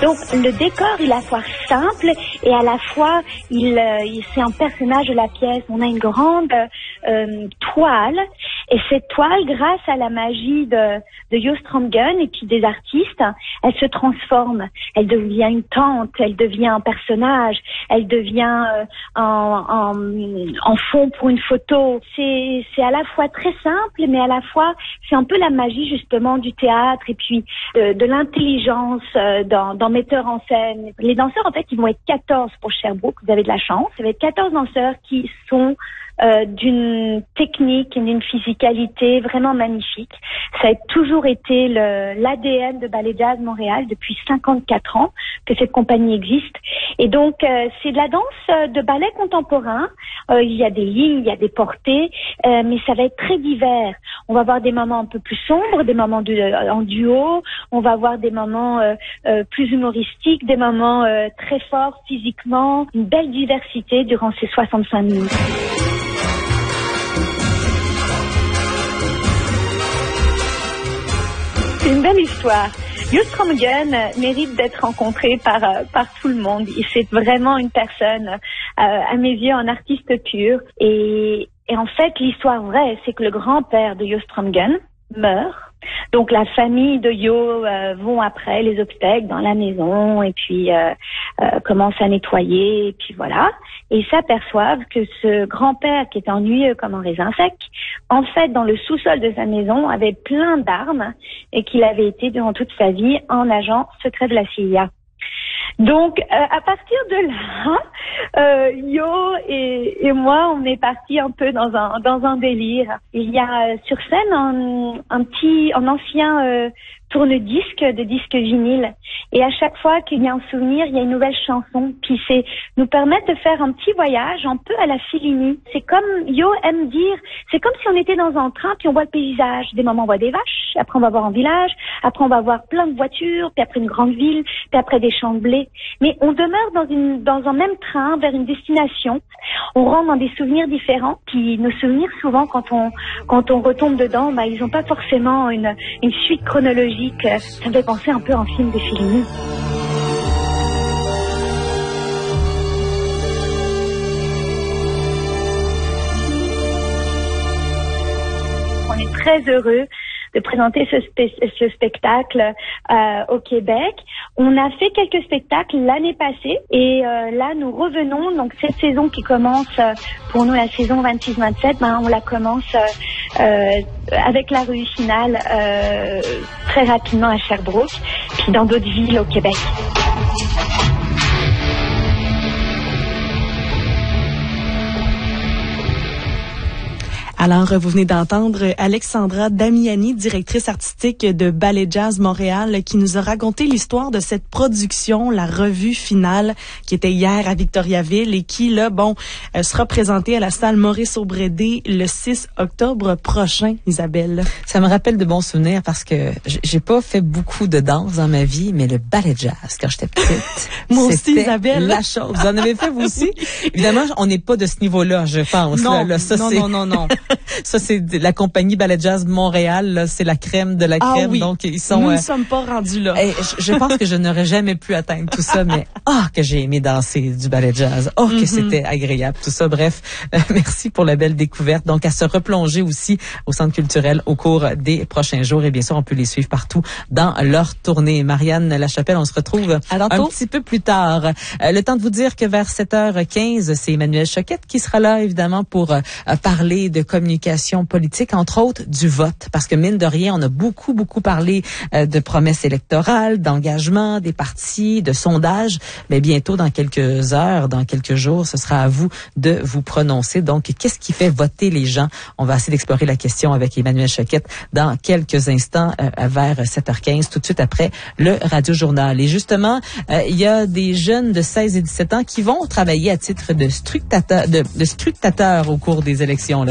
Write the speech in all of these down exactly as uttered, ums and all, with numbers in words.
Donc le décor il est à la fois simple et à la fois il, euh, il c'est un personnage de la pièce. On a une grande euh, toile et cette toile, grâce à la magie de, de Jo Strømgen et puis des artistes, elle se transforme. Elle devient une tente, elle devient un personnage, elle devient euh, en, en, en fond pour une photo. C'est, c'est à la fois très simple, mais à la fois c'est un peu la magie justement du théâtre et puis de, de l'intelligence euh, dans, dans metteur en scène. Les danseurs, en fait, ils vont être quatorze pour Sherbrooke. Vous avez de la chance. Ça va être quatorze danseurs qui sont euh, d'une technique et d'une physicalité vraiment magnifique. Ça a toujours été le, l'A D N de Ballet Jazz Montréal depuis cinquante-quatre ans que cette compagnie existe. Et donc, euh, c'est de la danse de ballet contemporain. Euh, il y a des lignes, il y a des portées, euh, mais ça va être très divers. On va avoir des moments un peu plus sombres, des moments de, euh, en duo. On va avoir des moments euh, euh, plus humoristiques, des moments euh, très forts physiquement. Une belle diversité durant ces soixante-cinq minutes. C'est une belle histoire. Jo Strømgen mérite d'être rencontré par par tout le monde. C'est vraiment une personne, euh, à mes yeux, un artiste pur. Et, et en fait, l'histoire vraie, c'est que le grand-père de Jo Strømgen meurt. Donc la famille de Jo euh, vont après les obsèques dans la maison et puis euh, euh, commencent à nettoyer et puis voilà. Et ils s'aperçoivent que ce grand-père qui était ennuyeux comme un raisin sec, en fait dans le sous-sol de sa maison avait plein d'armes et qu'il avait été durant toute sa vie un agent secret de la C I A. Donc, euh, à partir de là, euh, Jo et, et moi, on est partis un peu dans un dans un délire. Il y a euh, sur scène un, un petit, un ancien euh, tourne-disque de disque vinyle. Et à chaque fois qu'il y a un souvenir, il y a une nouvelle chanson qui c'est nous permettre de faire un petit voyage un peu à la Fellini. C'est comme Jo aime dire, c'est comme si on était dans un train puis on voit le paysage. Des moments on voit des vaches, après on va voir un village, après on va voir plein de voitures, puis après une grande ville, puis après des champs de blé. Mais on demeure dans une dans un même train vers une destination. On rentre dans des souvenirs différents. Puis nos souvenirs souvent quand on quand on retombe dedans, bah ils ont pas forcément une une suite chronologique. Ça me fait penser un peu à un film de Fellini. On est très heureux de présenter ce, spe- ce spectacle euh, au Québec. On a fait quelques spectacles l'année passée et euh, là nous revenons. Donc cette saison qui commence euh, pour nous la saison vingt-six vingt-sept, ben on la commence euh, euh, avec la revue finale euh, très rapidement à Sherbrooke, puis dans d'autres villes au Québec. Alors, vous venez d'entendre Alexandra Damiani, directrice artistique de Ballet Jazz Montréal, qui nous a raconté l'histoire de cette production, la revue finale, qui était hier à Victoriaville et qui, là, bon, euh, sera présentée à la salle Maurice-Aubrédé le six octobre prochain, Isabelle. Ça me rappelle de bons souvenirs parce que j'ai pas fait beaucoup de danse dans ma vie, mais le ballet jazz, quand j'étais petite, moi aussi, c'était Isabelle. La chose. Vous en avez fait, vous aussi? Oui. Évidemment, on n'est pas de ce niveau-là, je pense. Non, là, là, ça, non, c'est... non, non, non. Ça, c'est la compagnie Ballet Jazz Montréal, là, c'est la crème de la crème. Ah oui. Donc, ils sont. Nous ne euh, sommes pas rendus là. Et je, je pense que je n'aurais jamais pu atteindre tout ça, mais ah, que j'ai aimé danser du ballet jazz. Oh, que mm-hmm. c'était agréable. Tout ça, bref, euh, merci pour la belle découverte. Donc, à se replonger aussi au Centre culturel au cours des prochains jours. Et bien sûr, on peut les suivre partout dans leur tournée. Marianne Lachapelle, on se retrouve un petit peu plus tard. Euh, le temps de vous dire que vers sept heures quinze, c'est Emmanuel Choquette qui sera là, évidemment, pour euh, parler de communication politique, entre autres du vote. Parce que, mine de rien, on a beaucoup, beaucoup parlé euh, de promesses électorales, d'engagement, des partis, de sondages. Mais bientôt, dans quelques heures, dans quelques jours, ce sera à vous de vous prononcer. Donc, qu'est-ce qui fait voter les gens? On va essayer d'explorer la question avec Emmanuel Choquette dans quelques instants, euh, vers sept heures quinze, tout de suite après le Radio-Journal. Et justement, euh, il y a des jeunes de seize et dix-sept ans qui vont travailler à titre de scrutateur, de, de scrutateur au cours des élections là, dans, dans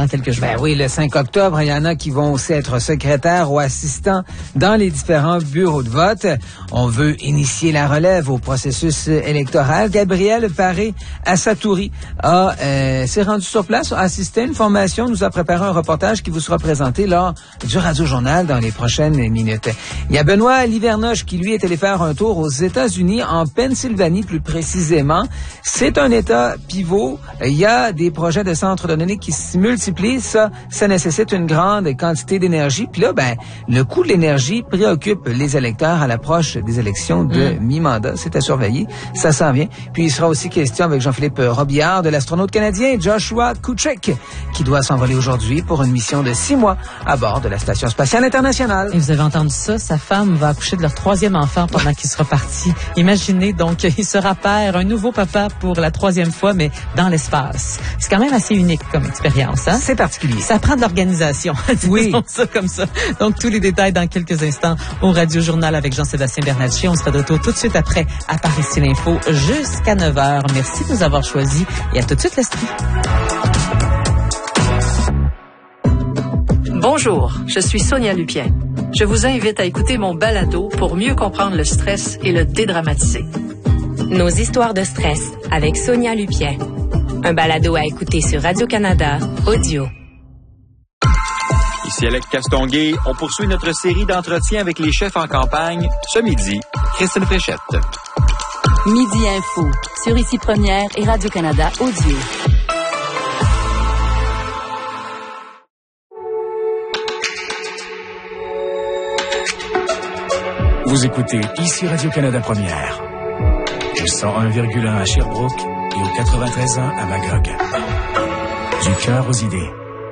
dans quelques jours. Ben oui, le cinq octobre, il y en a qui vont aussi être secrétaires ou assistants dans les différents bureaux de vote. On veut initier la relève au processus électoral. Gabriel Paré-Assatouri a euh, s'est rendu sur place, a assisté à une formation, nous a préparé un reportage qui vous sera présenté lors du Radio-Journal dans les prochaines minutes. Il y a Benoît Livernoche qui, lui, est allé faire un tour aux États-Unis, en Pennsylvanie plus précisément. C'est un État pivot. Il y a des projets de centres de données qui se multiplient. Ça, ça nécessite une grande quantité d'énergie. Puis là, ben, le coût de l'énergie préoccupe les électeurs à l'approche des élections de mmh. mi-mandat. C'est à surveiller. Ça s'en vient. Puis il sera aussi question avec Jean-Philippe Robillard de l'astronaute canadien Joshua Kutrick, qui doit s'envoler aujourd'hui pour une mission de six mois à bord de la Station spatiale internationale. Et vous avez entendu ça? Sa femme va accoucher de leur troisième enfant pendant qu'il sera parti. Imaginez, donc, il sera père, un nouveau papa pour la troisième fois, mais dans l'espace. C'est quand même assez unique comme expérience, hein? C'est particulier. Ça prend de l'organisation. Oui. Disons ça comme ça. Donc, tous les détails dans quelques instants au Radio-Journal avec Jean-Sébastien Bernatchez. On sera de retour tout de suite après à Paris Ici l'Info jusqu'à neuf heures. Merci de nous avoir choisis et à tout de suite, l'Estrie. Bonjour, je suis Sonia Lupien. Je vous invite à écouter mon balado pour mieux comprendre le stress et le dédramatiser. Nos histoires de stress avec Sonia Lupien. Un balado à écouter sur Radio-Canada Audio. Ici Alex Castonguay, on poursuit notre série d'entretiens avec les chefs en campagne. Ce midi, Christine Fréchette. Midi Info, sur Ici Première et Radio-Canada Audio. Vous écoutez Ici Radio-Canada Première, au cent un virgule un à Sherbrooke et au quatre-vingt-treize point un à Magog. Du cœur aux idées.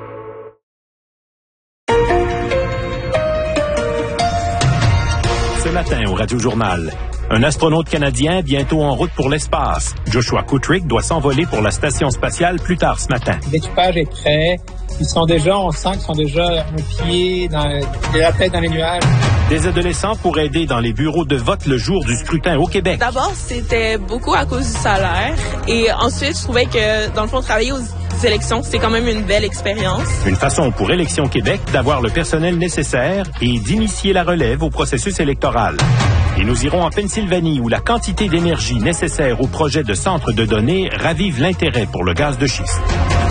Ce matin au Radio-Journal, un astronaute canadien bientôt en route pour l'espace. Joshua Kutrick doit s'envoler pour la station spatiale plus tard ce matin. L'équipage est prêt. Ils sont déjà, on sent qu'ils sont déjà un pied, dans, la tête dans les nuages. Des adolescents pour aider dans les bureaux de vote le jour du scrutin au Québec. D'abord, c'était beaucoup à cause du salaire. Et ensuite, je trouvais que, dans le fond, travailler aux élections, c'est quand même une belle expérience. Une façon pour Élections Québec d'avoir le personnel nécessaire et d'initier la relève au processus électoral. Et nous irons en Pennsylvanie où la quantité d'énergie nécessaire au projet de centre de données ravive l'intérêt pour le gaz de schiste.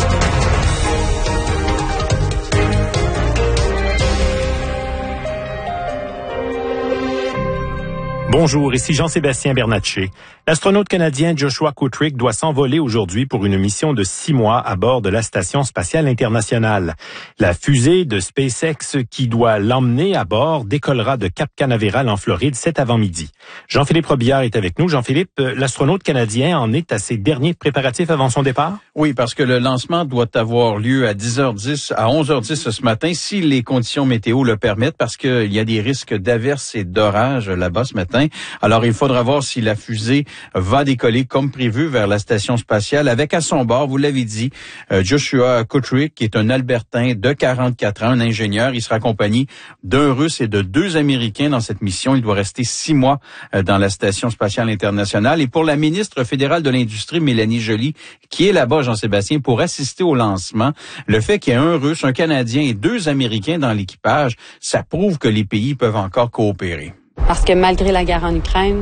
Bonjour, ici Jean-Sébastien Bernatchez. L'astronaute canadien Joshua Kutrick doit s'envoler aujourd'hui pour une mission de six mois à bord de la Station spatiale internationale. La fusée de SpaceX qui doit l'emmener à bord décollera de Cap Canaveral en Floride cet avant-midi. Jean-Philippe Robillard est avec nous. Jean-Philippe, l'astronaute canadien en est à ses derniers préparatifs avant son départ? Oui, parce que le lancement doit avoir lieu à dix heures dix, à onze heures dix ce matin, si les conditions météo le permettent, parce qu'il y a des risques d'averses et d'orages là-bas ce matin. Alors, il faudra voir si la fusée va décoller comme prévu vers la station spatiale avec à son bord, vous l'avez dit, euh, Joshua Kutrick, qui est un Albertain de quarante-quatre ans, un ingénieur. Il sera accompagné d'un Russe et de deux Américains dans cette mission. Il doit rester six mois euh, dans la station spatiale internationale. Et pour la ministre fédérale de l'Industrie, Mélanie Joly, qui est là-bas, Jean-Sébastien, pour assister au lancement, le fait qu'il y ait un Russe, un Canadien et deux Américains dans l'équipage, ça prouve que les pays peuvent encore coopérer. Parce que malgré la guerre en Ukraine,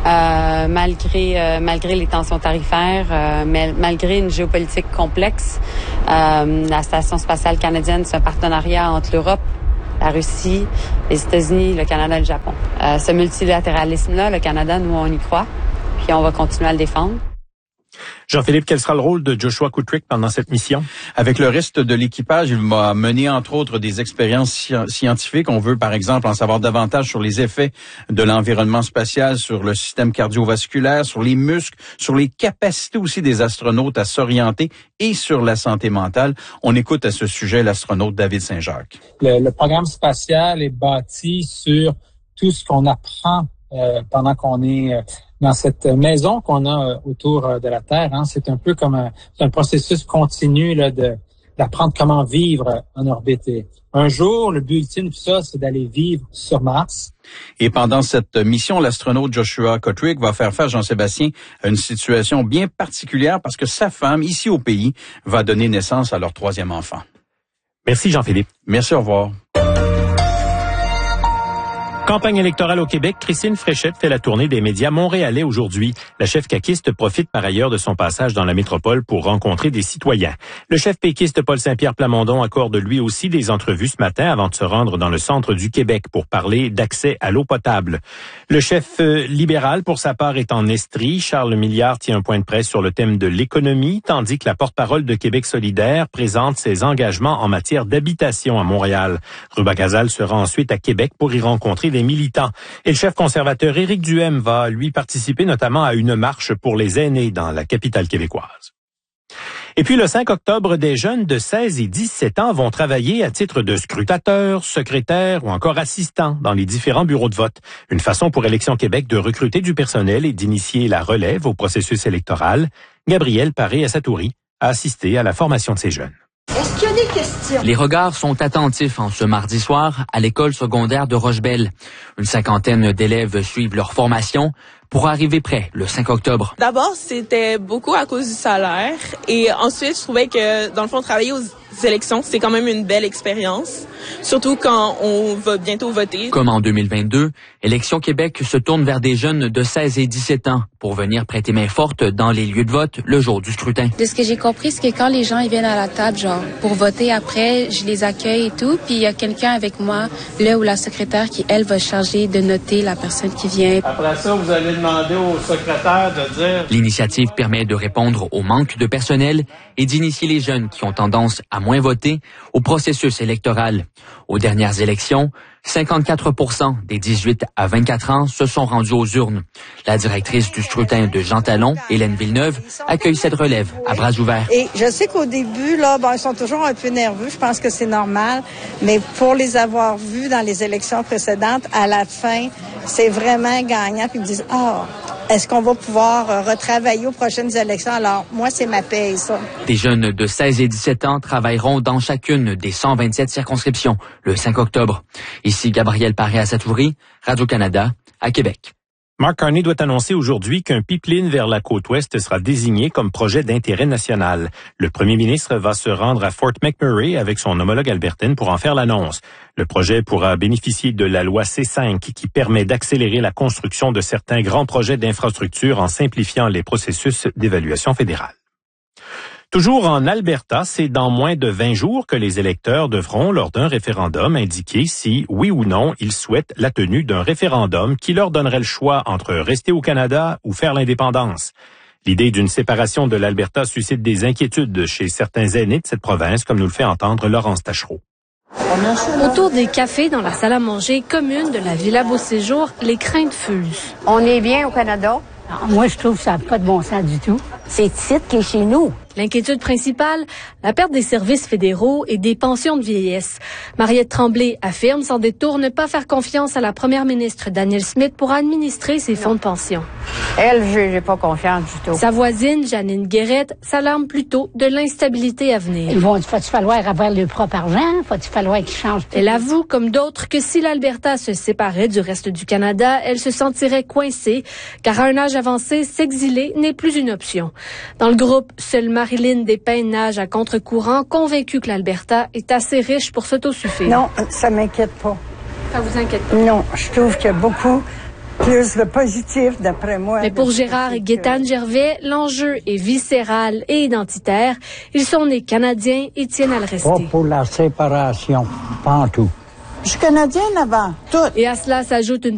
euh, malgré euh, malgré les tensions tarifaires, euh, mais, malgré une géopolitique complexe, euh, la Station spatiale canadienne, c'est un partenariat entre l'Europe, la Russie, les États-Unis, le Canada et le Japon. Euh, ce multilatéralisme-là, le Canada, nous, on y croit, puis on va continuer à le défendre. Jean-Philippe, quel sera le rôle de Joshua Kutrick pendant cette mission? Avec le reste de l'équipage, il va mener entre autres des expériences scientifiques. On veut par exemple en savoir davantage sur les effets de l'environnement spatial, sur le système cardiovasculaire, sur les muscles, sur les capacités aussi des astronautes à s'orienter et sur la santé mentale. On écoute à ce sujet l'astronaute David Saint-Jacques. Le, le programme spatial est bâti sur tout ce qu'on apprend euh, pendant qu'on est euh, dans cette maison qu'on a euh, autour euh, de la Terre. Hein. C'est un peu comme un, un processus continu là, de d'apprendre comment vivre en orbite. Et un jour, le but ultime de tout ça, c'est d'aller vivre sur Mars. Et pendant cette mission, l'astronaute Joshua Kutrick va faire face, Jean-Sébastien, à une situation bien particulière parce que sa femme, ici au pays, va donner naissance à leur troisième enfant. Merci Jean-Philippe. Merci, au revoir. Campagne électorale au Québec, Christine Fréchette fait la tournée des médias montréalais aujourd'hui. La chef caquiste profite par ailleurs de son passage dans la métropole pour rencontrer des citoyens. Le chef péquiste Paul Saint-Pierre Plamondon accorde lui aussi des entrevues ce matin avant de se rendre dans le centre du Québec pour parler d'accès à l'eau potable. Le chef euh, libéral, pour sa part, est en Estrie. Charles Milliard tient un point de presse sur le thème de l'économie, tandis que la porte-parole de Québec solidaire présente ses engagements en matière d'habitation à Montréal. Ruba Gazal sera ensuite à Québec pour y rencontrer des militants. Et le chef conservateur Éric Duhaime va, lui, participer notamment à une marche pour les aînés dans la capitale québécoise. Et puis, le cinq octobre, des jeunes de seize et dix-sept ans vont travailler à titre de scrutateurs, secrétaires ou encore assistants dans les différents bureaux de vote. Une façon pour Élections Québec de recruter du personnel et d'initier la relève au processus électoral. Gabrielle Paré-Asatouri a assisté à la formation de ces jeunes. Est-ce qu'il y a des questions? Les regards sont attentifs en ce mardi soir à l'école secondaire de Rochebelle. Une cinquantaine d'élèves suivent leur formation pour arriver prêts le cinq octobre. D'abord, c'était beaucoup à cause du salaire. Et ensuite, je trouvais que, dans le fond, travailler aux élections, c'est quand même une belle expérience. Surtout quand on va bientôt voter. Comme en deux mille vingt-deux, Élections Québec se tourne vers des jeunes de seize et dix-sept ans pour venir prêter main forte dans les lieux de vote le jour du scrutin. De ce que j'ai compris, c'est que quand les gens ils viennent à la table, genre, pour voter après, je les accueille et tout, puis il y a quelqu'un avec moi, le ou la secrétaire, qui, elle, va charger de noter la personne qui vient. Après ça, vous allez demander au secrétaire de dire... L'initiative permet de répondre au manque de personnel et d'initier les jeunes qui ont tendance à moins voter au processus électoral. Aux dernières élections, cinquante-quatre pour cent des dix-huit à vingt-quatre ans se sont rendus aux urnes. La directrice du scrutin de Jean Talon, Hélène Villeneuve, accueille cette relève à bras ouverts. Et je sais qu'au début, là, ben, ils sont toujours un peu nerveux. Je pense que c'est normal. Mais pour les avoir vus dans les élections précédentes, à la fin, c'est vraiment gagnant. Puis ils me disent, ah, oh, est-ce qu'on va pouvoir euh, retravailler aux prochaines élections? Alors, moi, c'est ma paye, ça. Des jeunes de seize et dix-sept ans travailleront dans chacune des cent vingt-sept circonscriptions le cinq octobre. Ici Gabrielle Paré-Asatouri, Radio-Canada, à Québec. Mark Carney doit annoncer aujourd'hui qu'un pipeline vers la côte ouest sera désigné comme projet d'intérêt national. Le premier ministre va se rendre à Fort McMurray avec son homologue albertaine pour en faire l'annonce. Le projet pourra bénéficier de la loi C cinq qui permet d'accélérer la construction de certains grands projets d'infrastructure en simplifiant les processus d'évaluation fédérale. Toujours en Alberta, c'est dans moins de vingt jours que les électeurs devront, lors d'un référendum, indiquer si, oui ou non, ils souhaitent la tenue d'un référendum qui leur donnerait le choix entre rester au Canada ou faire l'indépendance. L'idée d'une séparation de l'Alberta suscite des inquiétudes chez certains aînés de cette province, comme nous le fait entendre Laurence Tachereau. Autour des cafés dans la salle à manger commune de la Villa Beau Séjour, les craintes fusent. On est bien au Canada? Alors, moi, je trouve que ça n'a pas de bon sens du tout. C'est ici qui est chez nous. L'inquiétude principale, la perte des services fédéraux et des pensions de vieillesse. Mariette Tremblay affirme sans détour ne pas faire confiance à la première ministre Danielle Smith pour administrer ses fonds de pension. Elle, je n'ai pas confiance du tout. Sa voisine, Janine Guérette, s'alarme plutôt de l'instabilité à venir. Ils vont, faut-il falloir avoir le propre argent? Faut-il falloir qu'ils changent tout? Elle avoue, comme d'autres, que si l'Alberta se séparait du reste du Canada, elle se sentirait coincée, car à un âge avancé, s'exiler n'est plus une option. Dans le groupe, seule Marilyn Despain nage à contre-courant, convaincue que l'Alberta est assez riche pour s'autosuffire. Non, ça m'inquiète pas. Ça vous inquiète pas? Non, je trouve qu'il y a beaucoup plus de positif, d'après moi. Mais pour Gérard et Gaétane Gervais, l'enjeu est viscéral et identitaire. Ils sont nés canadiens et tiennent à le rester. Pas pour la séparation, pas en tout. Je suis canadienne avant, tout. Et à cela s'ajoute une